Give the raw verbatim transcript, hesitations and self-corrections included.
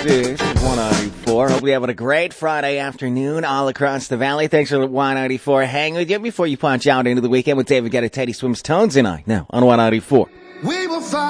This is one ninety-four. Hope you're having a great Friday afternoon all across the valley. Thanks for one ninety-four hanging with you before you punch out into the weekend with David Guetta, Teddy Swims Tones and I. Now on one ninety-four. We will find